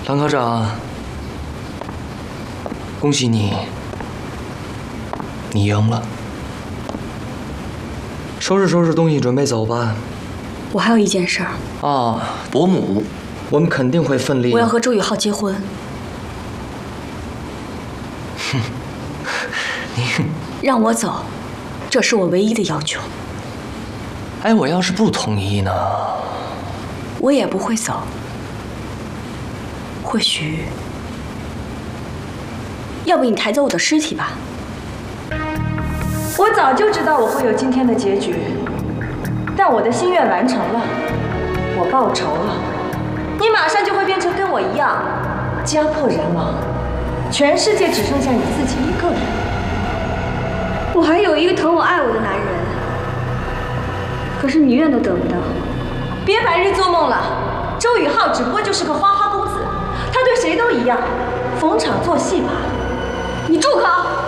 唐科长，恭喜你，你赢了。收拾收拾东西，准备走吧。 我还有一件事儿。 啊，伯母，我们肯定会奋力。 我要和周宇浩结婚。 哼，你让我走，这是我唯一的要求。 哎，我要是不同意呢？ 我也不会走。或许，要不你抬走我的尸体吧？ 我早就知道我会有今天的结局，但我的心愿完成了，我报仇了。你马上就会变成跟我一样，家破人亡，全世界只剩下你自己一个人。 我还有一个疼我爱我的男人，可是你永远都得不到。 别白日做梦了，周宇浩只不过就是个花花公子，他对谁都一样，逢场作戏罢了。 你住口！